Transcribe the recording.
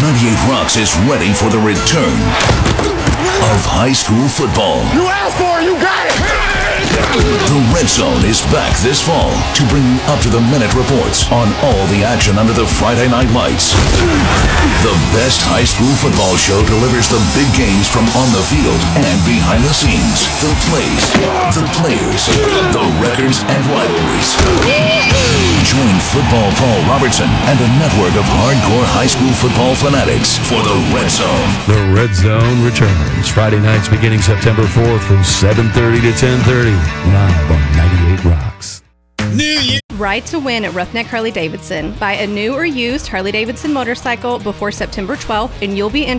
98 Rocks is ready for the return of high school football. You asked for it, you got it! The Red Zone is back this fall to bring you up-to-the-minute reports on all the action under the Friday night lights. The best high school football show delivers the big games from on the field and behind the scenes. The plays, the players, the records and rivalries. Join Football Paul Robertson and a network of hardcore high school football fanatics for the Red Zone. The Red Zone returns Friday nights beginning September 4th from 7:30 to 10:30. Live on 98 Rocks. Ride to win at Roughneck Harley-Davidson. Buy a new or used Harley-Davidson motorcycle before September 12th and you'll be